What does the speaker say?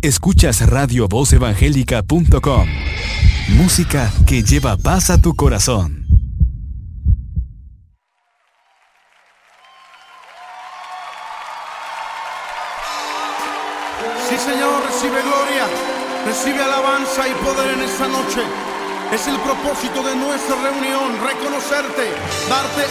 Escuchas radiovozevangélica.com. Música que lleva paz a tu corazón. Sí, Señor, recibe gloria, recibe alabanza y poder en esta noche. Es el propósito de nuestra reunión, reconocerte, darte